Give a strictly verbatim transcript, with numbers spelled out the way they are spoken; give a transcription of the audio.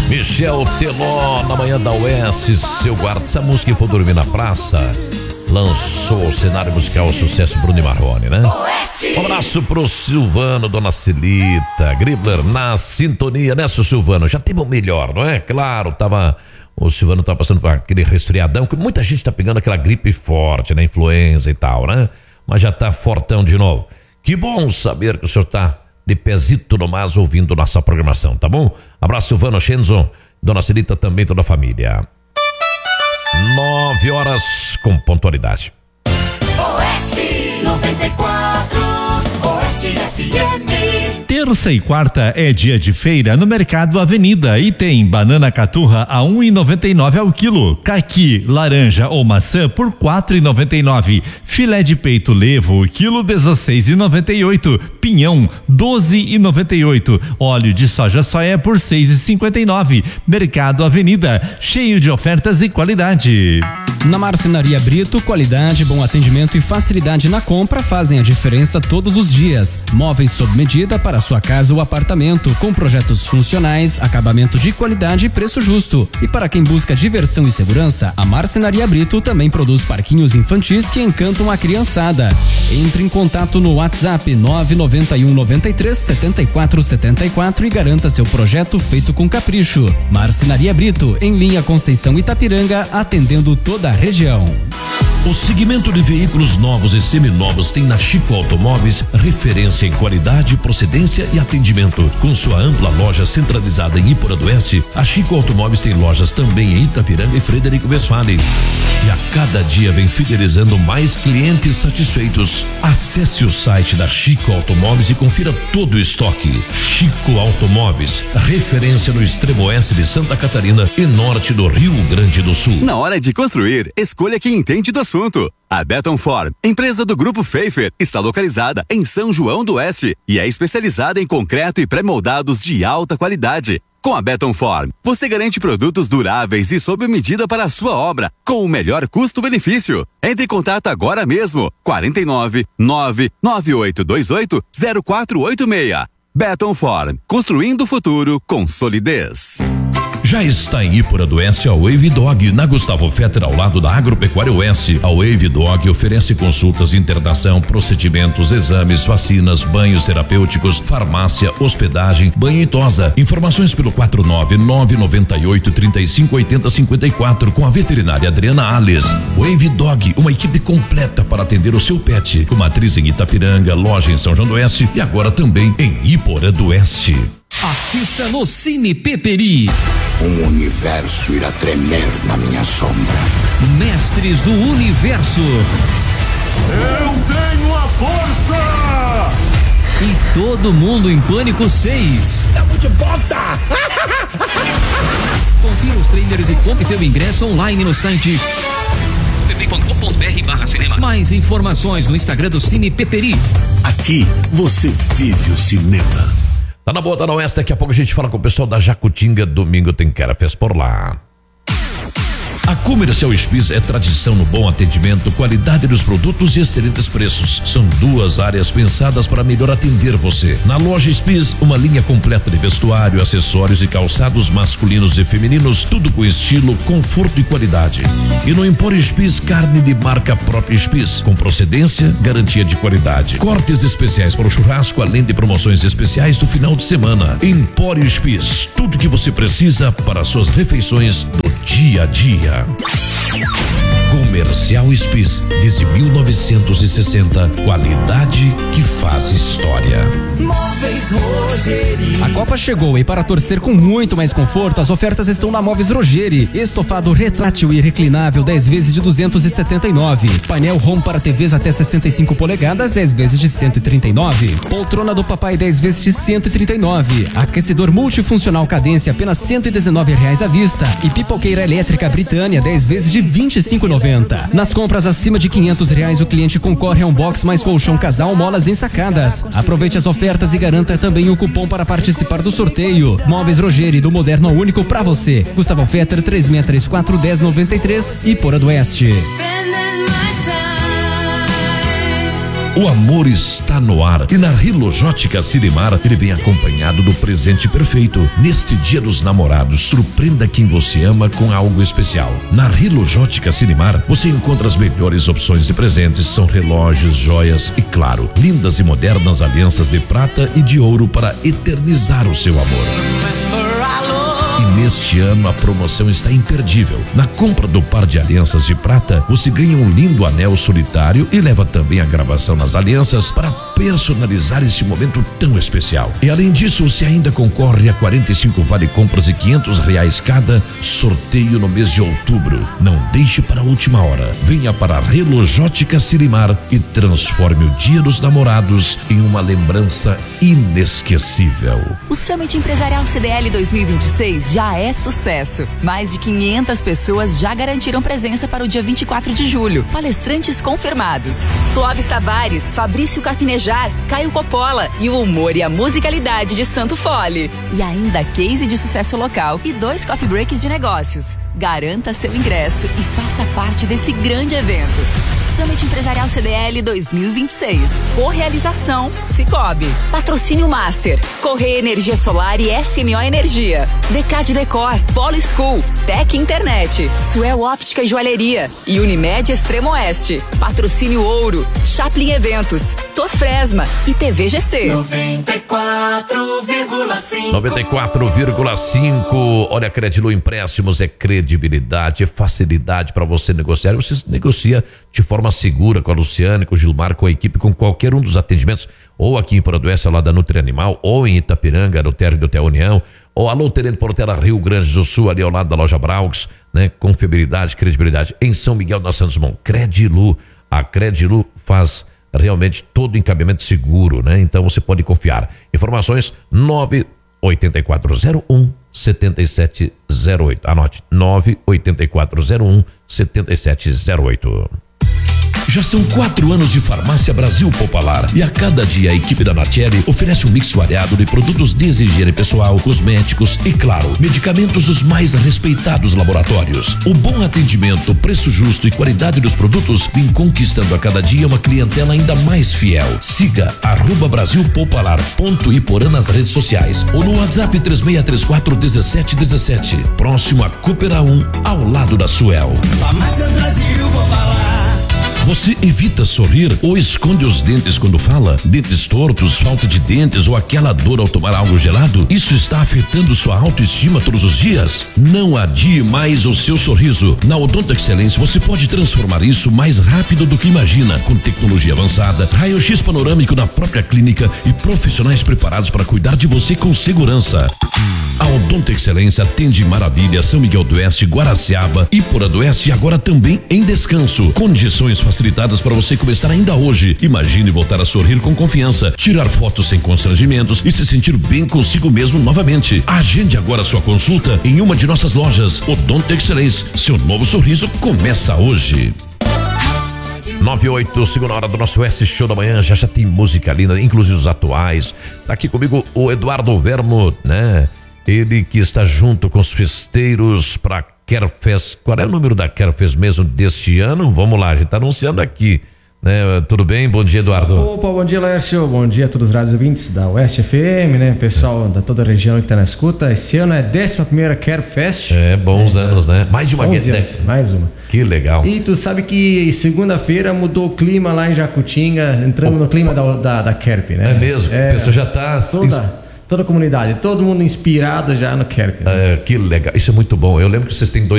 Michel Teló, na manhã da Oeste, seu guarda. Essa música que for dormir na praça, lançou o cenário musical, o sucesso Bruno e Marrone, né? Um abraço pro Silvano, Dona Celita, Gribler na sintonia, né, seu Silvano? Já teve o melhor, não é? Claro, tava... O Silvano tá passando por aquele resfriadão, que muita gente tá pegando aquela gripe forte, né? Influenza e tal, né? Mas já tá fortão de novo. Que bom saber que o senhor tá de pezito no mais ouvindo nossa programação, tá bom? Abraço, Silvano, Shenzo, Dona Celita, também toda a família. Nove horas com pontualidade. Oeste noventa e quatro, Oeste F M. Terça e quarta é dia de feira no Mercado Avenida e tem banana caturra a um e noventa e nove ao quilo, caqui, laranja ou maçã por quatro e noventa e nove, filé de peito levo quilo dezesseis e noventa e oito, pinhão doze e noventa e oito, óleo de soja soia por seis e cinquenta e nove. Mercado Avenida, cheio de ofertas e qualidade. Na Marcenaria Brito, qualidade, bom atendimento e facilidade na compra fazem a diferença todos os dias. Móveis sob medida para sua casa ou apartamento, com projetos funcionais, acabamento de qualidade e preço justo. E para quem busca diversão e segurança, a Marcenaria Brito também produz parquinhos infantis que encantam a criançada. Entre em contato no WhatsApp nove nove um nove três sete quatro sete quatro e garanta seu projeto feito com capricho. Marcenaria Brito, em linha Conceição Itapiranga, atendendo toda a região. O segmento de veículos novos e seminovos tem na Chico Automóveis referência em qualidade, procedência e atendimento. Com sua ampla loja centralizada em Iporã do Oeste, a Chico Automóveis tem lojas também em Itapiranga e Frederico Westphalen. E a cada dia vem fidelizando mais clientes satisfeitos. Acesse o site da Chico Automóveis e confira todo o estoque. Chico Automóveis, referência no extremo oeste de Santa Catarina e norte do Rio Grande do Sul. Na hora de construir, escolha quem entende do assunto. A Beton Form, empresa do Grupo Pfeiffer, está localizada em São João do Oeste e é especializada em concreto e pré-moldados de alta qualidade. Com a Beton Form, você garante produtos duráveis e sob medida para a sua obra, com o melhor custo-benefício. Entre em contato agora mesmo, quarenta e nove, nove nove oito dois oito, zero quatro oito seis. Beton Form, construindo o futuro com solidez. Já está em Iporã do Oeste a Wave Dog, na Gustavo Fetter, ao lado da Agropecuária Oeste. A Wave Dog oferece consultas de internação, procedimentos, exames, vacinas, banhos terapêuticos, farmácia, hospedagem, banho e tosa. Informações pelo quatro nove nove nove oito três cinco oito zero cinco quatro com a veterinária Adriana Alves. Wave Dog, uma equipe completa para atender o seu pet, com matriz em Itapiranga, loja em São João do Oeste e agora também em Iporã do Oeste. Assista no Cine Peperi. Um universo irá tremer na minha sombra. Mestres do Universo. Eu tenho a força! E Todo Mundo em Pânico seis. Estamos de volta! Confira os trailers e compre seu ingresso online no site peperi ponto com ponto br barra cinema. Mais informações no Instagram do Cine Peperi. Aqui você vive o cinema. Tá na boa, tá na Oeste, daqui a pouco a gente fala com o pessoal da Jacutinga. Domingo tem Carafés por lá. A Comercial Spis é tradição no bom atendimento, qualidade dos produtos e excelentes preços. São duas áreas pensadas para melhor atender você. Na loja Spis, uma linha completa de vestuário, acessórios e calçados masculinos e femininos, tudo com estilo, conforto e qualidade. E no Empório Spis, carne de marca própria Spis, com procedência, garantia de qualidade. Cortes especiais para o churrasco, além de promoções especiais do final de semana. Empório Spis, tudo que você precisa para suas refeições do dia a dia. Comercial Spis, desde mil novecentos e sessenta, qualidade que faz história. Móveis Rogeri. A Copa chegou e para torcer com muito mais conforto, as ofertas estão na Móveis Rogeri. Estofado retrátil e reclinável, dez vezes de duzentos e setenta e nove. Painel Home para T Vs até sessenta e cinco polegadas, dez vezes de cento e trinta e nove. Poltrona do papai, dez vezes de cento e trinta e nove. Aquecedor multifuncional Cadência, apenas cento e dezenove reais à vista. E pipoqueira elétrica Britânia, dez vezes de vinte e cinco reais e noventa centavos. Nas compras acima de quinhentos reais, o cliente concorre a um box mais colchão casal, molas ensacadas. Aproveite as ofertas e garanta também o cupom para participar do sorteio. Móveis Rogeri, do moderno ao único pra você. Gustavo Fetter, três seis três quatro, um zero nove três, Iporã do Oeste. O amor está no ar e na Rilojótica Sirimar ele vem acompanhado do presente perfeito. Neste Dia dos Namorados, surpreenda quem você ama com algo especial. Na Rilojótica Sirimar você encontra as melhores opções de presentes, são relógios, joias e, claro, lindas e modernas alianças de prata e de ouro para eternizar o seu amor. E neste ano a promoção está imperdível. Na compra do par de alianças de prata, você ganha um lindo anel solitário e leva também a gravação nas alianças para personalizar esse momento tão especial. E além disso, você ainda concorre a quarenta e cinco vale compras de quinhentos reais cada, sorteio no mês de outubro. Não deixe para a última hora. Venha para a Rilojótica Sirimar e transforme o Dia dos Namorados em uma lembrança inesquecível. O Summit Empresarial C D L dois mil e vinte e seis já é sucesso. Mais de quinhentas pessoas já garantiram presença para o dia vinte e quatro de julho. Palestrantes confirmados: Clóvis Tavares, Fabrício Carpinejar, Caio Coppola e o humor e a musicalidade de Santo Fole. E ainda case de sucesso local e dois coffee breaks de negócios. Garanta seu ingresso e faça parte desse grande evento. Summit Empresarial C D L dois mil e vinte e seis. Correalização Cicobi. Patrocínio Master, Correia Energia Solar e S M O Energia. Decade Decor, Polo School, Tec Internet, Suel Óptica e Joalheria e Unimed Extremo Oeste. Patrocínio Ouro, Chaplin Eventos, Torfresma e T V G C. noventa e quatro vírgula cinco. noventa e quatro vírgula cinco. Olha, Credilu Empréstimos é credibilidade, é facilidade para você negociar. Você negocia de forma segura com a Luciane, com o Gilmar, com a equipe, com qualquer um dos atendimentos, ou aqui em Paraduense, lá da Nutri Animal, ou em Itapiranga, no térreo do Hotel União, ou alô, Tenente Portela, Rio Grande do Sul, ali ao lado da loja Braux, né? Confiabilidade, credibilidade. Em São Miguel das Santos Dumont, Credilu. A Credilu faz realmente todo o encaminhamento seguro, né? Então você pode confiar. Informações nove oito quatro zero um sete sete zero oito. Anote, nove oito quatro zero um sete sete zero oito. Já são quatro anos de Farmácia Brasil Popular e a cada dia a equipe da Natieri oferece um mix variado de produtos de higiene pessoal, cosméticos e, claro, medicamentos dos mais respeitados laboratórios. O bom atendimento, preço justo e qualidade dos produtos vem conquistando a cada dia uma clientela ainda mais fiel. Siga arroba Brasil Popular ponto Iporã nas redes sociais ou no WhatsApp três seis três quatro um sete um sete. Próximo a Coopera um, ao lado da Suel. Farmácias Brasil Popular. Você evita sorrir ou esconde os dentes quando fala? Dentes tortos, falta de dentes ou aquela dor ao tomar algo gelado? Isso está afetando sua autoestima todos os dias? Não adie mais o seu sorriso. Na Odonto Excelência você pode transformar isso mais rápido do que imagina, com tecnologia avançada, raio-x panorâmico na própria clínica e profissionais preparados para cuidar de você com segurança. A Odonto Excelência atende Maravilha, São Miguel do Oeste, Guaraciaba, Iporã do Oeste e agora também em Descanso. Condições facilitadas para você começar ainda hoje. Imagine voltar a sorrir com confiança, tirar fotos sem constrangimentos e se sentir bem consigo mesmo novamente. Agende agora sua consulta em uma de nossas lojas. Odonto Excelência, seu novo sorriso começa hoje. nove e oito, segunda hora do nosso S Show da manhã, já já tem música linda, inclusive os atuais. Tá aqui comigo o Eduardo Vermo, né? Ele que está junto com os festeiros para Querfest. Qual é o número da Querfest mesmo deste ano? Vamos lá, a gente tá anunciando aqui, né? Tudo bem? Bom dia, Eduardo. Opa, bom dia, Laércio. Bom dia a todos os rádios ouvintes da Oeste F M, né? Pessoal da toda a região que tá na escuta. Esse ano é a décima primeira Querfest. É, bons é, anos, né? Mais de uma vez. Mais uma. Que legal. E tu sabe que segunda-feira mudou o clima lá em Jacutinga, entramos oh, no clima da, da, da Kerp, né? É mesmo? É, a pessoa já tá... Toda, toda a comunidade, todo mundo inspirado já no Kerp. Né? É, que legal. Isso é muito bom. Eu lembro que vocês têm dois